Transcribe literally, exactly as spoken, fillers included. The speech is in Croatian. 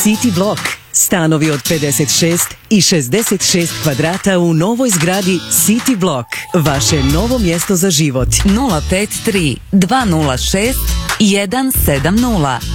City Block. Stanovi od pedeset šest i šezdeset šest kvadrata u novoj zgradi City Block. Vaše novo mjesto za život. nula pet tri dva nula šest jedan sedam nula